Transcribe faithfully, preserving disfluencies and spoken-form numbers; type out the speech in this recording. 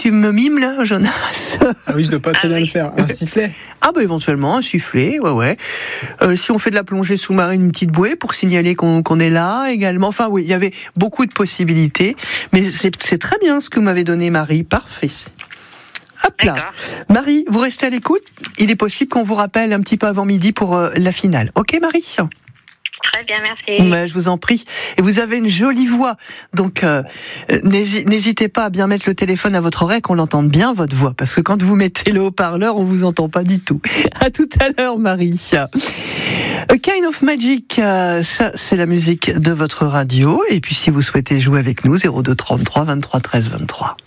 tu me mimes là, Jonas? Ah oui, je dois pas très Ah bien oui. le faire. Un sifflet. Ah bah éventuellement un sifflet, ouais ouais. Euh, si on fait de la plongée sous-marine, une petite bouée pour signaler qu'on, qu'on est là également. Enfin oui, il y avait beaucoup de possibilités, mais c'est, c'est très bien ce que m'avait donné Marie, parfait. Hop là. D'accord. Marie, vous restez à l'écoute. Il est possible qu'on vous rappelle un petit peu avant midi pour euh, la finale. Ok Marie? Très bien, merci. Ouais, je vous en prie. Et vous avez une jolie voix, donc euh, n'hésitez pas à bien mettre le téléphone à votre oreille, qu'on l'entende bien votre voix, parce que quand vous mettez le haut-parleur, on vous entend pas du tout. À tout à l'heure, Marie. A Kind of Magic, euh, ça c'est la musique de votre radio. Et puis si vous souhaitez jouer avec nous, zéro deux trente-trois vingt-trois treize vingt-trois.